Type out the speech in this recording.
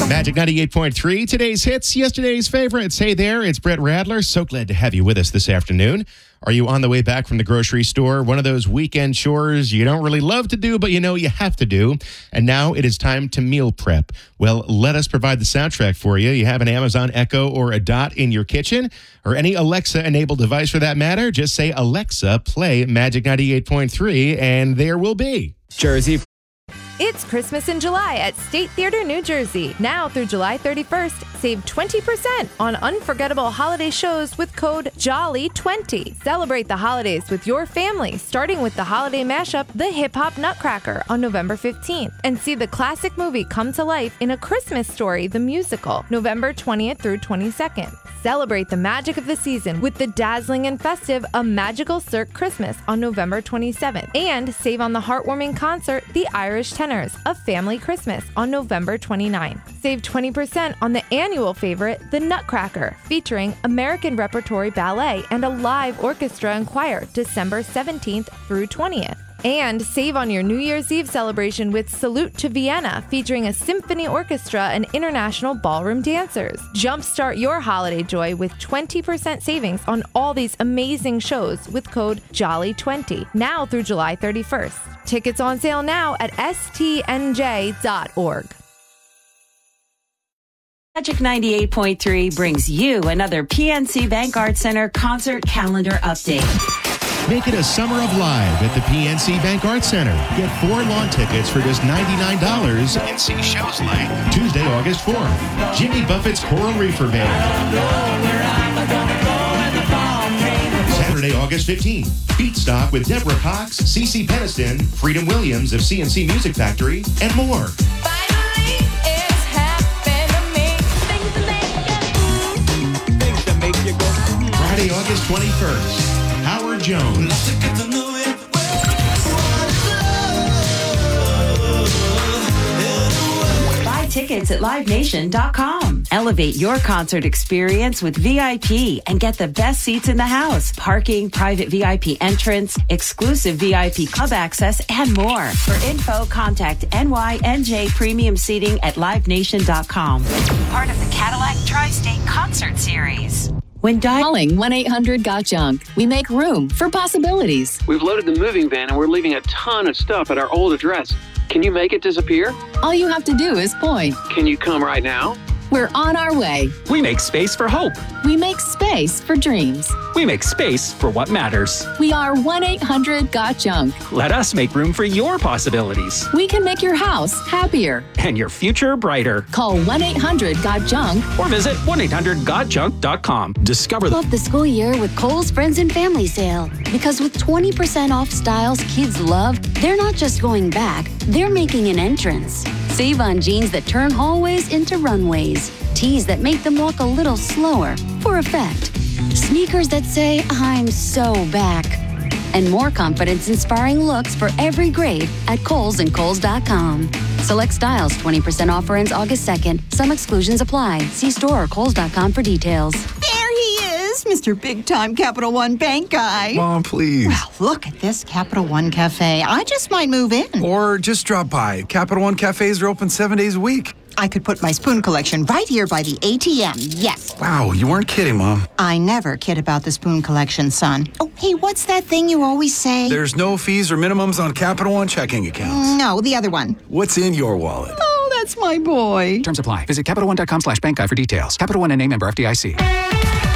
Magic 98.3, today's hits, yesterday's favorites. Hey there, it's Brett Radler. So glad to have you with us this afternoon. Are you on the way back from the grocery store? One of those weekend chores you don't really love to do, but you know you have to do. And now it is time to meal prep. Well, let us provide the soundtrack for you. You have an Amazon Echo or a Dot in your kitchen, or any Alexa-enabled device for that matter. Just say, Alexa, play Magic 98.3, and there will be Jersey. It's Christmas in July at State Theater, New Jersey. Now through July 31st, save 20% on unforgettable holiday shows with code JOLLY20. Celebrate the holidays with your family, starting with the holiday mashup, The Hip Hop Nutcracker, on November 15th. And see the classic movie come to life in A Christmas Story, the musical, November 20th through 22nd. Celebrate the magic of the season with the dazzling and festive A Magical Cirque Christmas on November 27th. And save on the heartwarming concert, The Irish Tenors, A Family Christmas, on November 29th. Save 20% on the annual favorite, The Nutcracker, featuring American Repertory Ballet and a live orchestra and choir, December 17th through 20th. And save on your New Year's Eve celebration with Salute to Vienna, featuring a symphony orchestra and international ballroom dancers. Jumpstart your holiday joy with 20% savings on all these amazing shows with code JOLLY20, now through July 31st. Tickets on sale now at stnj.org. Magic 98.3 brings you another PNC Bank Arts Center concert calendar update. Make it a summer of live at the PNC Bank Arts Center. Get 4 lawn tickets for just $99 and see shows like Tuesday, August 4th, Jimmy Buffett's Coral Reefer Band. Saturday, August 15th, Beatstock with Deborah Cox, CeCe Peniston, Freedom Williams of CNC Music Factory, and more. Friday, August 21st, Howard Jones. Buy tickets at livenation.com. Elevate your concert experience with VIP and get the best seats in the house, parking, private VIP entrance, exclusive VIP club access, and more. For info, contact NYNJ Premium Seating at livenation.com. Part of the Cadillac Tri-State Concert Series. When calling 1-800-GOT-JUNK, we make room for possibilities. We've loaded the moving van and we're leaving a ton of stuff at our old address. Can you make it disappear? All you have to do is point. Can you come right now? We're on our way. We make space for hope. We make space for dreams. We make space for what matters. We are 1-800-GOT-JUNK. Let us make room for your possibilities. We can make your house happier. And your future brighter. Call 1-800-GOT-JUNK. Or visit 1-800-GOT-JUNK.com. Discover Love the school year with Kohl's Friends and Family Sale. Because with 20% off styles kids love, they're not just going back, they're making an entrance. Save on jeans that turn hallways into runways. Tees that make them walk a little slower for effect. Sneakers that say, I'm so back. And more confidence-inspiring looks for every grade at Kohl's and Kohl's.com. Select styles, 20% offer ends August 2nd. Some exclusions apply. See store or Kohl's.com for details. There he is, Mr. Big-Time Capital One Bank guy. Mom, please. Well, look at this Capital One Cafe. I just might move in. Or just drop by. Capital One cafes are open 7 days a week. I could put my spoon collection right here by the ATM, yes. Wow, you weren't kidding, Mom. I never kid about the spoon collection, son. Oh, hey, what's that thing you always say? There's no fees or minimums on Capital One checking accounts. No, the other one. What's in your wallet? Oh, that's my boy. Terms apply. Visit CapitalOne.com/bankguy for details. Capital One and a member FDIC.